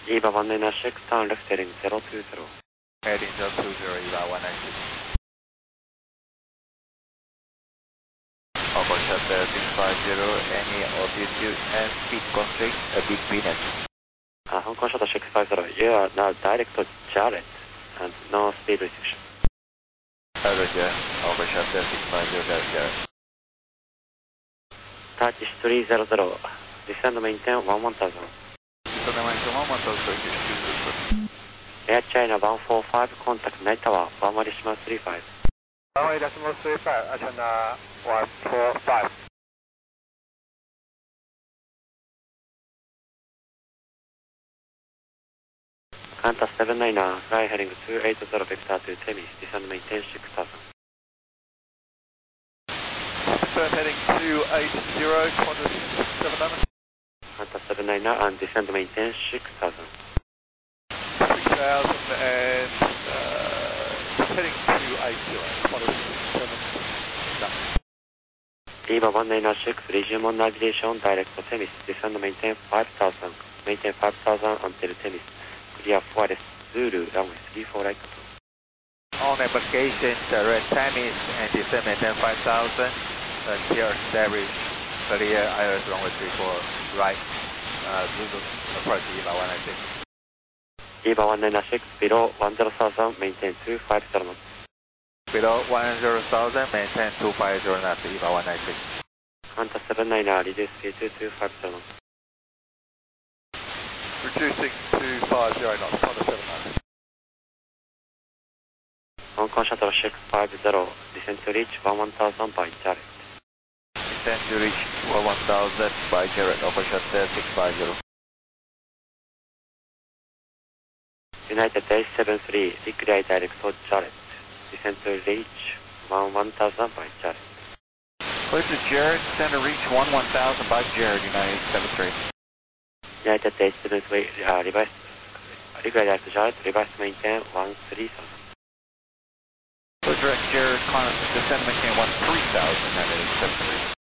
EVA 196, turn left heading 020. Heading 020, EVA 196. Over shutter 650, any altitude and speed constraint, a big peanut. Hong Kong Shuttle 650, you are now direct to Jarrett and no speed restriction. Roger, over shutter 650, Jarrett. Turkish 300, descend maintain 11,000. Air China 145, contact Night Tower 1.35. 1.35, China 145. Qantas 799, fly heading 280 vector to Temis, descend maintain 6,000. Heading 280, Qantas 799. Qantas 799 and descend maintain 6,000. 6,000 and heading 280, Qantas 799. EVA 196, resume on navigation, direct to Temis, descend maintain 5,000. Maintain 5,000 until Temis. Clear forest, Zulu, runway 34 right. On navigation, direct Temis and descend maintain 5,000. Here, Derry, clear ILS runway 34 right. Zulu, approach EVA 196. EVA 196, below 10,000, maintain 250 knots. Below 10,000, maintain 250 knots, EVA 196. Qantas 799, reduce speed to 250 knots. Reducing to 50 knots, Qantas 799. Hong Kong Shuttle 650, descend to reach 11,000 by Jarrett. Descend to reach 11,000 by Jarrett, over shutter 650. United 873, declare direct to Jarrett. Descend to reach 1,000 by Jarrett. Clear to Jarrett, descend to reach 11,000 by Jarrett, United 873. United 873, reverse, declare direct to Jarrett, reverse maintain 13,000. Clear direct Jarrett, descend maintain 13,000, United 873.